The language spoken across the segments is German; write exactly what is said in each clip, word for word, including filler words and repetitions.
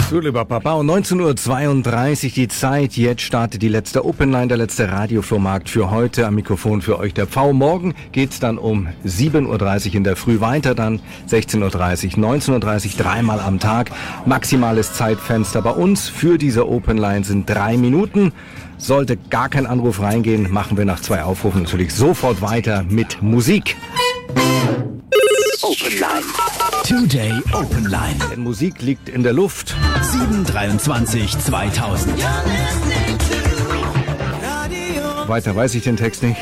So, lieber Papa, um neunzehn Uhr zweiunddreißig die Zeit. Jetzt startet die letzte Open Line, der letzte Radioflohmarkt für heute. Am Mikrofon für euch der Pfau. Morgen geht's dann um sieben Uhr dreißig in der Früh weiter, dann sechzehn Uhr dreißig, neunzehn Uhr dreißig, dreimal am Tag. Maximales Zeitfenster bei uns für diese Open Line sind drei Minuten. Sollte gar kein Anruf reingehen, machen wir nach zwei Aufrufen natürlich sofort weiter mit Musik. Open Line. Today Open Line. Denn Musik liegt in der Luft. sieben dreiundzwanzig zweitausend. Weiter weiß ich den Text nicht.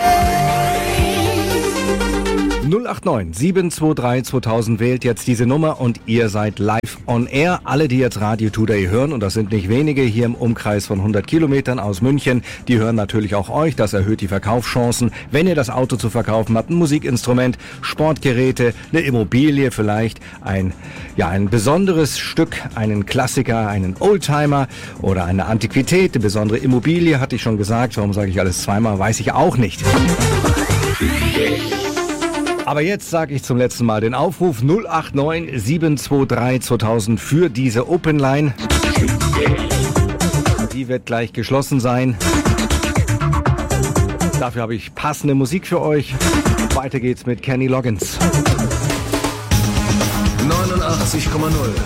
null acht neun sieben zwei drei zweitausend wählt jetzt diese Nummer und ihr seid live on air. Alle, die jetzt Radio Today hören, und das sind nicht wenige hier im Umkreis von hundert Kilometern aus München, die hören natürlich auch euch. Das erhöht die Verkaufschancen. Wenn ihr das Auto zu verkaufen habt, ein Musikinstrument, Sportgeräte, eine Immobilie vielleicht, ein, ja, ein besonderes Stück, einen Klassiker, einen Oldtimer oder eine Antiquität, eine besondere Immobilie, hatte ich schon gesagt. Warum sage ich alles zweimal, weiß ich auch nicht. Aber jetzt sage ich zum letzten Mal den Aufruf null acht neun sieben zwei drei zweitausend für diese Open Line. Die wird gleich geschlossen sein. Dafür habe ich passende Musik für euch. Weiter geht's mit Kenny Loggins. neunundachtzig Komma null